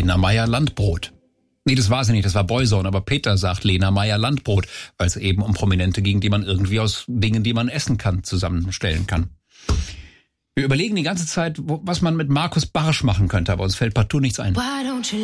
Lena Meyer-Landrut. Nee, das war sie nicht, das war Boyzone, aber Peter sagt Lena Meyer-Landrut, weil es eben um Prominente ging, die man irgendwie aus Dingen, die man essen kann, zusammenstellen kann. Wir überlegen die ganze Zeit, was man mit Markus Barsch machen könnte, aber uns fällt partout nichts ein.